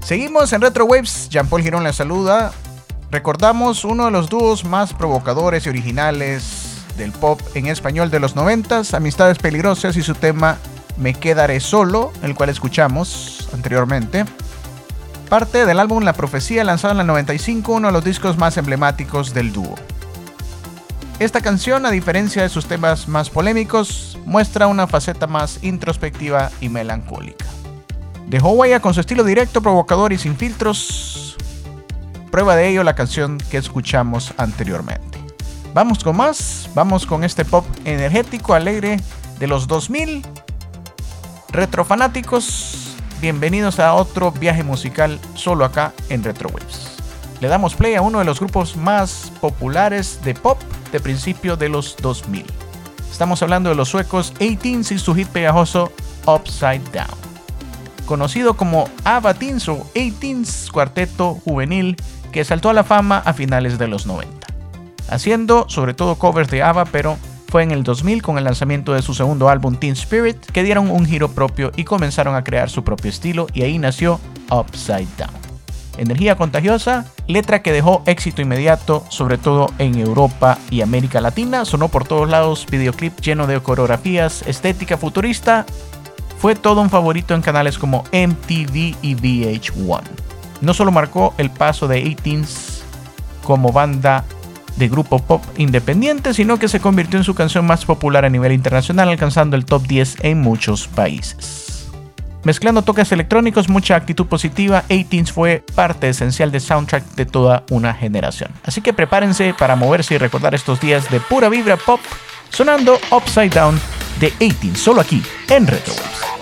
Seguimos en Retro Waves. Jean-Paul Girón les saluda. Recordamos uno de los dúos más provocadores y originales del pop en español de los 90s, Amistades Peligrosas y su tema Me Quedaré Solo, el cual escuchamos anteriormente. Parte del álbum La Profecía, lanzado en el 95, uno de los discos más emblemáticos del dúo. Esta canción, a diferencia de sus temas más polémicos, muestra una faceta más introspectiva y melancólica. Dejó huella con su estilo directo, provocador y sin filtros. Prueba de ello la canción que escuchamos anteriormente. Vamos con más, vamos con este pop energético, alegre de los 2000. Retrofanáticos, bienvenidos a otro viaje musical solo acá en Retro Waves. Le damos play a uno de los grupos más populares de pop de principio de los 2000. Estamos hablando de los suecos 18s y su hit pegajoso Upside Down. Conocido como ABBA Teens o 18s, cuarteto juvenil que saltó a la fama a finales de los 90. Haciendo sobre todo covers de ABBA, pero fue en el 2000 con el lanzamiento de su segundo álbum Teen Spirit que dieron un giro propio y comenzaron a crear su propio estilo, y ahí nació Upside Down. Energía contagiosa, letra que dejó éxito inmediato, sobre todo en Europa y América Latina, sonó por todos lados, videoclip lleno de coreografías, estética futurista, fue todo un favorito en canales como MTV y VH1. No solo marcó el paso de 18s como banda de grupo pop independiente, sino que se convirtió en su canción más popular a nivel internacional, alcanzando el top 10 en muchos países. Mezclando toques electrónicos, mucha actitud positiva, 18s fue parte esencial del soundtrack de toda una generación. Así que prepárense para moverse y recordar estos días de pura vibra pop, sonando Upside Down de 18s, solo aquí en Retro Waves.